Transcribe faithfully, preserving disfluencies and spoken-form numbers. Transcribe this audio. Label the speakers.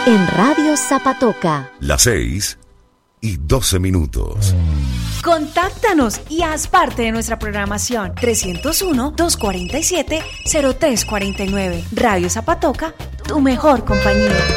Speaker 1: en Radio Zapatoca.
Speaker 2: Las seis y doce minutos.
Speaker 3: Contáctanos y haz parte de nuestra programación. trescientos uno, doscientos cuarenta y siete, cero tres cuarenta y nueve. Radio Zapatoca, tu mejor compañía.